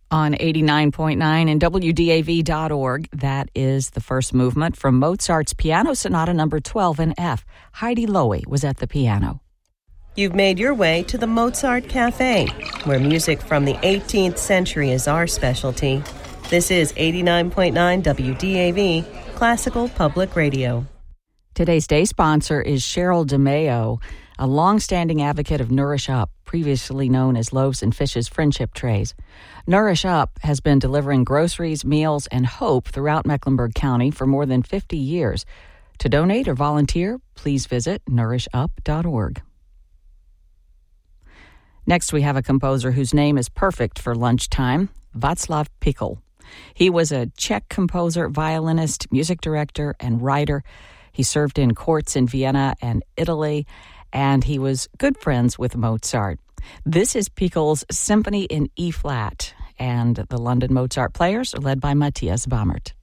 On 89.9 and WDAV.org, that is the first movement from Mozart's Piano Sonata No. 12 in F. Heidi Lowy was at the piano. You've made your way to the Mozart Cafe, where music from the 18th century is our specialty. This is 89.9 WDAV, Classical Public Radio. Today's day sponsor is Cheryl DeMayo, a long-standing advocate of Nourish Up, previously known as Loaves and Fish's Friendship Trays. Nourish Up has been delivering groceries, meals, and hope throughout Mecklenburg County for more than 50 years. To donate or volunteer, please visit nourishup.org. Next, we have a composer whose name is perfect for lunchtime, Václav Pikl. He was a Czech composer, violinist, music director, and writer. He served in courts in Vienna and Italy, and he was good friends with Mozart. This is Pikl's Symphony in E-flat, and the London Mozart Players are led by Matthias Bammert.